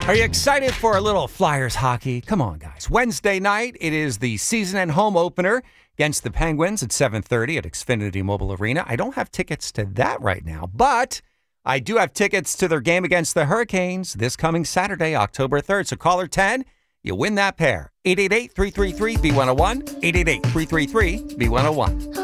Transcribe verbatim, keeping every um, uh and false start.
Are you excited for a little Flyers hockey? Come on, guys. Wednesday night, it is the season and home opener against the Penguins at seven thirty at Xfinity Mobile Arena. I don't have tickets to that right now, but I do have tickets to their game against the Hurricanes this coming Saturday, October third. So caller ten, you win that pair. eight eight eight, three three three, B one oh one, eight eight eight, three three three, B one oh one.